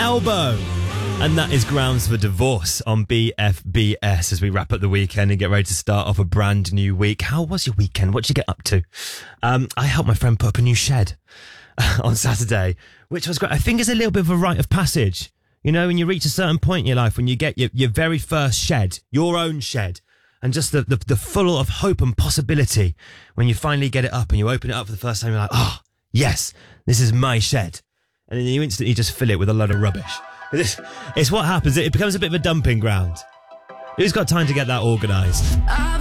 Elbow. And that is Grounds for Divorce on BFBS as we wrap up the weekend and get ready to start off a brand new week. How was your weekend? What did you get up to? I helped my friend put up a new shed on Saturday, which was great. I think it's a little bit of a rite of passage. You know, when you reach a certain point in your life, when you get your very first shed, your own shed, and just the full of hope and possibility when you finally get it up and you open it up for the first time, you're like, oh, yes, this is my shed. And then you instantly just fill it with a load of rubbish. It's what happens. It becomes a bit of a dumping ground. Who's got time to get that organised?